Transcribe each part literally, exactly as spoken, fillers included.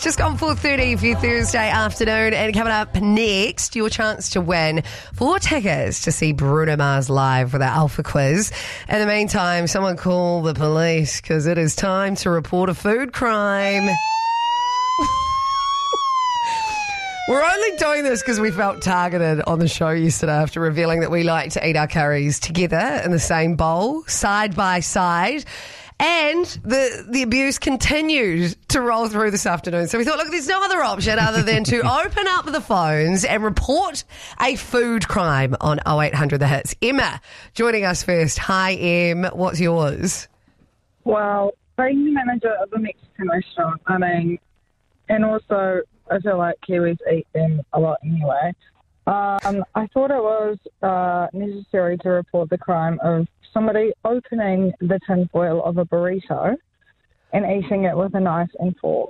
just gone four thirty for your Thursday afternoon, and coming up next, your chance to win four tickets to see Bruno Mars live for the Alpha Quiz. In the meantime, someone call the police because it is time to report a food crime. We're only doing this because we felt targeted on the show yesterday after revealing that we like to eat our curries together in the same bowl, side by side. And the the abuse continued to roll through this afternoon. So we thought, look, there's no other option other than to open up the phones and report a food crime on oh eight hundred The Hits. Emma, joining us first. Hi, Em. What's yours? Well, being the manager of a Mexican restaurant, I mean, and also I feel like Kiwis eat them a lot anyway. Um, I thought it was uh, necessary to report the crime of somebody opening the tinfoil of a burrito and eating it with a knife and fork.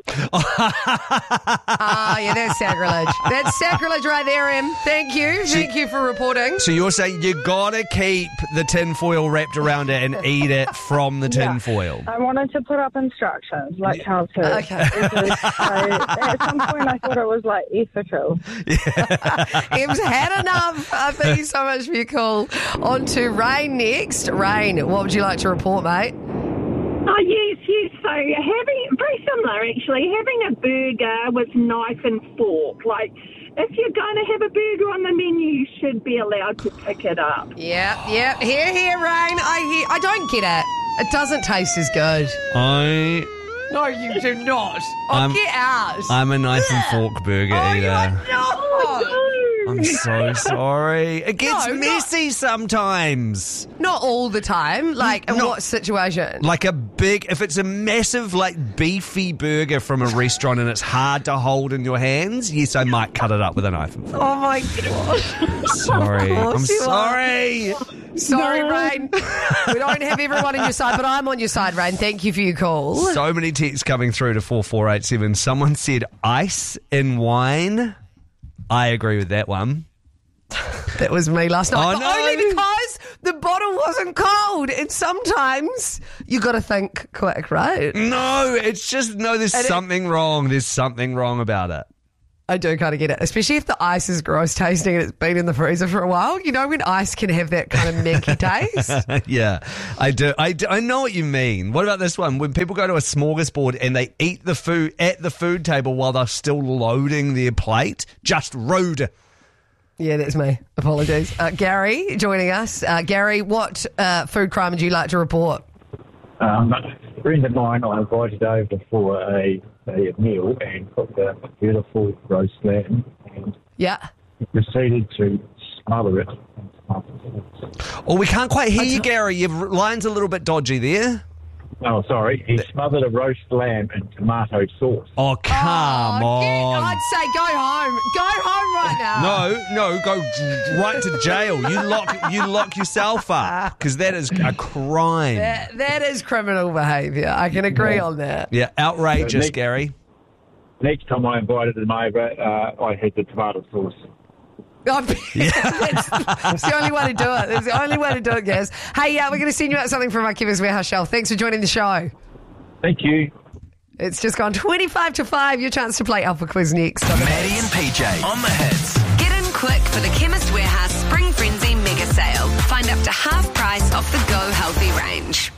Ah, oh, yeah, that's sacrilege. That's sacrilege right there, Em. Thank you. Thank you for reporting. So you're saying you gotta keep the tinfoil wrapped around it and eat it from the tinfoil? Yeah. I wanted to put up instructions, like how to. Okay. Because I, at some point I thought it was like ethical. Yeah. Em's had enough. Uh, thank you so much for your call. On to Rain next. Rain, what would you like to report, mate? Oh, yes, yes. So having, very similar actually, having a burger with knife and fork. Like, if you're going to have a burger on the menu, you should be allowed to pick it up. Yeah, yeah. Here, here, Rain. I hear, I don't get it. It doesn't taste as good. I... No, you do not. Oh, I'm, get out. I'm a knife and fork burger oh, eater. You are not. I'm so sorry. It gets No, messy not, sometimes. Not all the time. Like, in Not- what situation? Like a big, if it's a massive, like, beefy burger from a restaurant and it's hard to hold in your hands, yes, I might cut it up with a knife and fork. Oh, my God. Sorry. Of I'm course you are. sorry. Sorry, Rain. We don't have everyone on your side, but I'm on your side, Rain. Thank you for your call. So many texts coming through to four four eight seven. Someone said ice in wine. I agree with that one. That was me last night. Oh, But no. only because the bottle wasn't cold. And sometimes you got to think quick, right? No, it's just, no, there's And it- something wrong. There's something wrong about it. I do kind of get it, especially if the ice is gross tasting and it's been in the freezer for a while. You know when ice can have that kind of minky taste? Yeah, I do. I do. I know what you mean. What about this one? When people go to a smorgasbord and they eat the food at the food table while they're still loading their plate? Just rude. Yeah, that's me. Apologies. Uh, Gary joining us. Uh, Gary, what uh, food crime would you like to report? Um, a friend of mine I invited over for a, a meal and cooked a beautiful roast lamb and Yeah. proceeded to smother it. Oh, we can't quite hear you, Gary. Your line's a little bit dodgy there. Oh, sorry. He smothered a roast lamb in tomato sauce. Oh, come Oh, get- on. I'd say go home. Go home right now. No, no, go right to jail. You lock, you lock yourself up because that is a crime. That, that is criminal behaviour. I can agree on that. Yeah, outrageous, Yeah, Nick- Gary. Next time I invited him over, uh, I had the tomato sauce. Oh, that's, that's the only way to do it. That's the only way to do it, guys. Hey, yeah, we're going to send you out something from our Chemist Warehouse shelf. Thanks for joining the show. Thank you. It's just gone twenty-five to five. Your chance to play Alpha Quiz next. Maddie and P J on the hits. Get in quick for the Chemist Warehouse Spring Frenzy mega sale. Find up to half price off the Go Healthy range.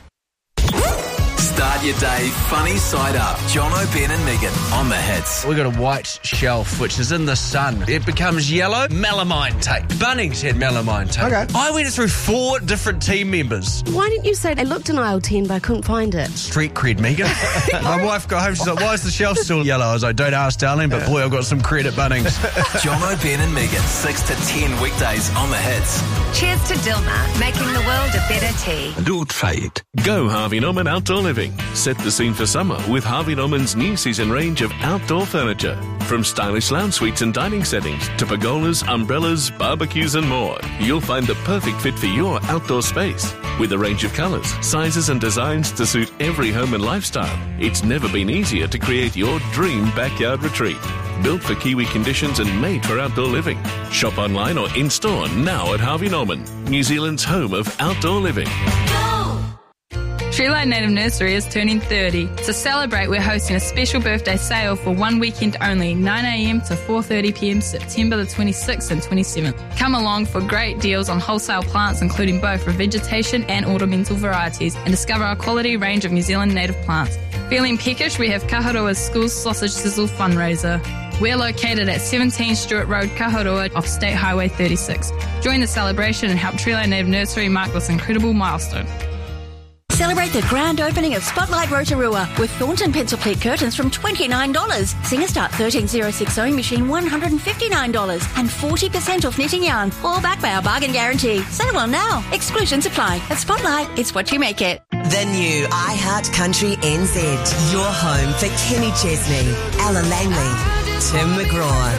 Start your day funny side up. John O'Ben and Megan on the hits. We've got a white shelf, which is in the sun. It becomes yellow. Melamine tape. Bunnings had melamine tape. Okay. I went through four different team members. Why didn't you say I looked in aisle ten but I couldn't find it? Street cred, Megan. My wife got home, she's like, why is the shelf still yellow? I was like, don't ask, darling, but boy, I've got some cred at Bunnings. John O'Ben and Megan, six to ten weekdays on the hits. Cheers to Dilmah, making the world a better tea. Don't try it. Go Harvey Norman Outdoor Living. Set the scene for summer with Harvey Norman's new season range of outdoor furniture. From stylish lounge suites and dining settings to pergolas, umbrellas, barbecues and more. You'll find the perfect fit for your outdoor space. With a range of colours, sizes and designs to suit every home and lifestyle. It's never been easier to create your dream backyard retreat. Built for Kiwi conditions and made for outdoor living. Shop online or in-store now at Harvey Norman, New Zealand's home of outdoor living. Treeline Native Nursery is turning thirty. To celebrate, we're hosting a special birthday sale for one weekend only, nine a.m. to four thirty p.m. September the twenty-sixth and twenty-seventh. Come along for great deals on wholesale plants, including both revegetation and ornamental varieties, and discover our quality range of New Zealand native plants. Feeling peckish? We have Kaharoa's School Sausage Sizzle fundraiser. We're located at seventeen Stewart Road, Kaharoa, off State Highway thirty-six. Join the celebration and help Treeline Native Nursery mark this incredible milestone. Celebrate the grand opening of Spotlight Rotorua with Thornton pencil pleat curtains from twenty-nine dollars. Singer Start thirteen thousand sixty machine one hundred fifty-nine dollars and forty percent off knitting yarn, all backed by our bargain guarantee. Sale on now. Exclusions apply. At Spotlight, it's what you make it. The new iHeart Country N Z. Your home for Kenny Chesney, Ella Langley, Tim McGraw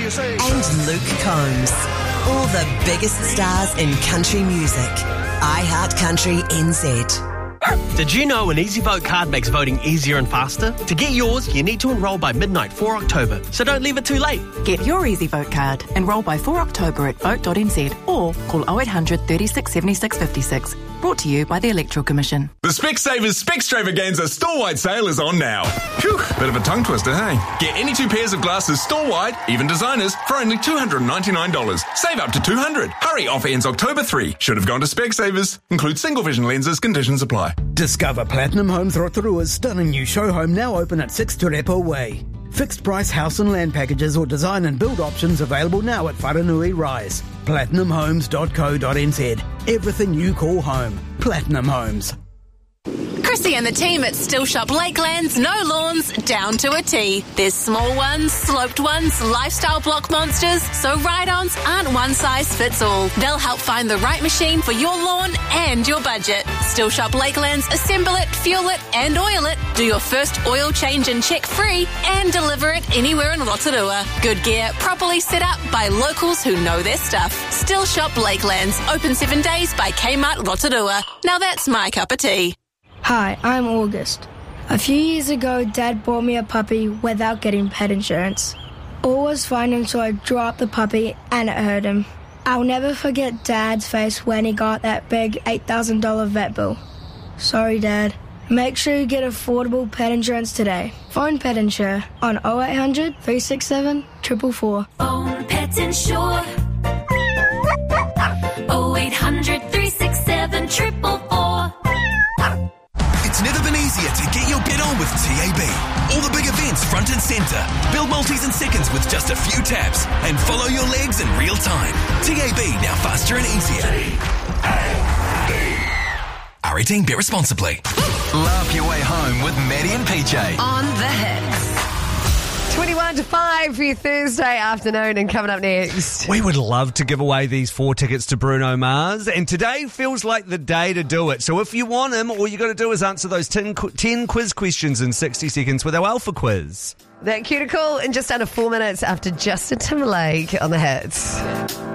and Luke Combs. All the biggest stars in country music. iHeart Country N Z. Did you know an EasyVote card makes voting easier and faster? To get yours, you need to enrol by midnight four October, so don't leave it too late. Get your EasyVote card. Enrol by four October at vote dot n z or call oh eight hundred, thirty-six, seventy-six, fifty-six. Brought to you by the Electoral Commission. The Specsavers Specstravaganza store-wide sale is on now. Phew, bit of a tongue twister, hey? Get any two pairs of glasses store-wide, even designers, for only two hundred ninety-nine dollars. Save up to two hundred dollars. Hurry, offer ends October third. Should have gone to Specsavers. Includes single vision lenses, conditions apply. Discover Platinum Homes Rotorua's stunning new show home now open at six Te Repo Way. Fixed price house and land packages or design and build options available now at Wharanui Rise. platinum homes dot co dot n z. Everything you call home. Platinum Homes. Chrissy and the team at Still Shop Lakelands, no lawns, down to a T. There's small ones, sloped ones, lifestyle block monsters, so ride-ons aren't one size fits all. They'll help find the right machine for your lawn and your budget. Still Shop Lakelands, assemble it, fuel it and oil it, do your first oil change and check free, and deliver it anywhere in Rotorua. Good gear, properly set up by locals who know their stuff. Still Shop Lakelands, open seven days by Kmart Rotorua. Now that's my cup of tea. Hi, I'm August. A few years ago, Dad bought me a puppy without getting pet insurance. All was fine until I dropped the puppy and it hurt him. I'll never forget Dad's face when he got that big eight thousand dollars vet bill. Sorry, Dad. Make sure you get affordable pet insurance today. Phone Pet Insure on oh eight hundred, three six seven, four four four. Phone Pet Insure. oh eight hundred, three six seven, four four four. It's never been easier to get your bet on with T A B. All the big events front and centre. Build multis in seconds with just a few taps and follow your legs in real time. T A B, now faster and easier. R eighteen, bet responsibly. Laugh your way home with Maddie and P J. On the hits. twenty-one to five for your Thursday afternoon, and coming up next. We would love to give away these four tickets to Bruno Mars, and today feels like the day to do it. So if you want him, all you got to do is answer those ten, ten quiz questions in sixty seconds with our Alpha Quiz. That cuticle in just under four minutes after Justin Timberlake on the hits.